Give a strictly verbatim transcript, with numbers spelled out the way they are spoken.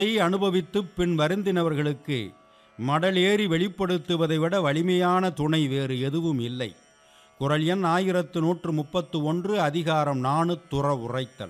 அனுபவித்து பின் வருந்தினவர்களுக்கு மடலேறி வெளிப்படுத்துவதை விட வலிமையான துணை வேறு எதுவும் இல்லை. குறள் எண் ஆயிரத்து நூற்று முப்பத்து ஒன்று, அதிகாரம் நாணு துற உரைத்தல்.